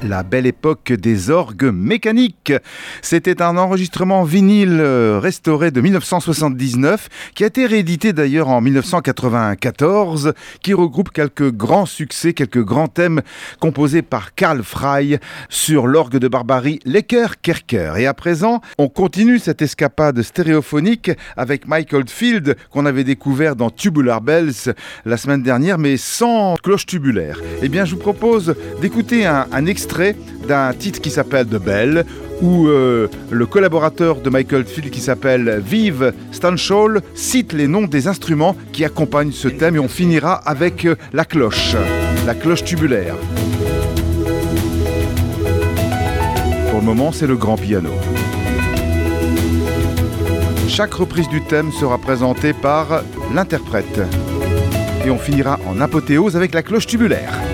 La belle époque des orgues mécaniques. C'était un enregistrement vinyle restauré de 1979 qui a été réédité d'ailleurs en 1994, qui regroupe quelques grands succès, quelques grands thèmes composés par Karl Frey sur l'orgue de Barbarie Lecker Kerker. Et à présent, on continue cette escapade stéréophonique avec Mike Oldfield qu'on avait découvert dans Tubular Bells la semaine dernière, mais sans cloche tubulaire. Eh bien, je vous propose d'écouter un extrait d'un titre qui s'appelle The Bell, où le collaborateur de Mike Oldfield qui s'appelle Viv Stanshall cite les noms des instruments qui accompagnent ce thème, et on finira avec la cloche tubulaire. Pour le moment, c'est le grand piano. Chaque reprise du thème sera présentée par l'interprète. Et on finira en apothéose avec la cloche tubulaire.